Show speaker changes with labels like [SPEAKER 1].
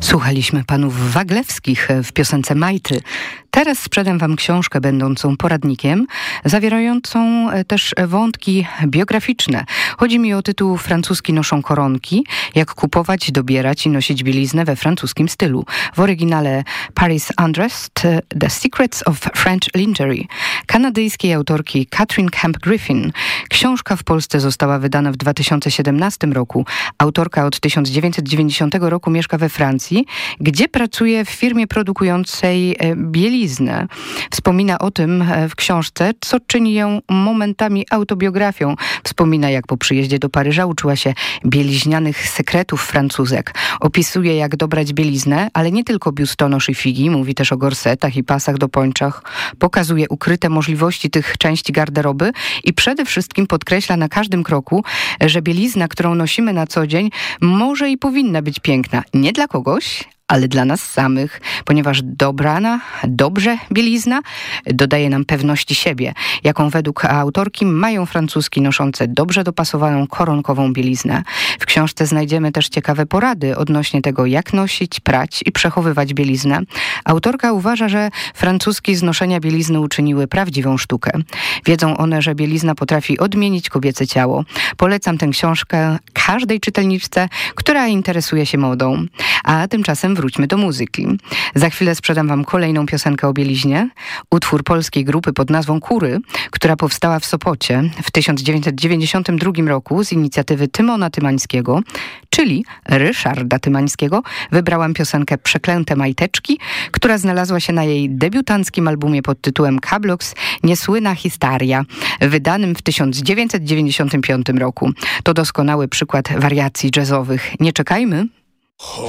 [SPEAKER 1] Słuchaliśmy panów Waglewskich w piosence Majty. Teraz sprzedam wam książkę będącą poradnikiem, zawierającą też wątki biograficzne. Chodzi mi o tytuł Francuski noszą koronki, jak kupować, dobierać i nosić bieliznę we francuskim stylu. W oryginale Paris Undressed, The Secrets of French Lingerie, kanadyjskiej autorki Katherine Kemp Griffin. Książka w Polsce została wydana w 2017 roku. Autorka od 1990 roku mieszka we Francji, gdzie pracuje w firmie produkującej bieliznę. Wspomina o tym w książce, co czyni ją momentami autobiografią. Wspomina, jak po przyjeździe do Paryża uczyła się bieliźnianych sekretów Francuzek. Opisuje, jak dobrać bieliznę, ale nie tylko biustonosz i figi. Mówi też o gorsetach i pasach do pończach. Pokazuje ukryte możliwości tych części garderoby i przede wszystkim podkreśla na każdym kroku, że bielizna, którą nosimy na co dzień, może i powinna być piękna. Nie dla kogoś, ale dla nas samych, ponieważ dobrana, dobrze bielizna dodaje nam pewności siebie, jaką według autorki mają Francuski noszące dobrze dopasowaną koronkową bieliznę. W książce znajdziemy też ciekawe porady odnośnie tego, jak nosić, prać i przechowywać bieliznę. Autorka uważa, że Francuski z noszenia bielizny uczyniły prawdziwą sztukę. Wiedzą one, że bielizna potrafi odmienić kobiece ciało. Polecam tę książkę każdej czytelniczce, która interesuje się modą. A tymczasem wróćmy do muzyki. Za chwilę sprzedam wam kolejną piosenkę o bieliźnie. Utwór polskiej grupy pod nazwą Kury, która powstała w Sopocie w 1992 roku z inicjatywy Tymona Tymańskiego, czyli Ryszarda Tymańskiego. Wybrałam piosenkę Przeklęte majteczki, która znalazła się na jej debiutanckim albumie pod tytułem Kabloks Niesłyna Histaria, wydanym w 1995 roku. To doskonały przykład wariacji jazzowych. Nie czekajmy.